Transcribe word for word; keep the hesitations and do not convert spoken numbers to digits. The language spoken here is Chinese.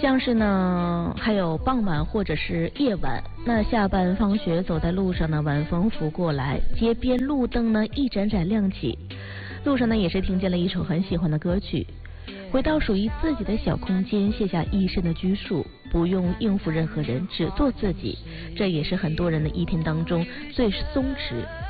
像是呢，还有傍晚或者是夜晚，那下班放学走在路上呢，晚风拂过来，街边路灯呢一盏盏亮起，路上呢也是听见了一首很喜欢的歌曲。回到属于自己的小空间，卸下一身的拘束，不用应付任何人，只做自己，这也是很多人的一天当中最松弛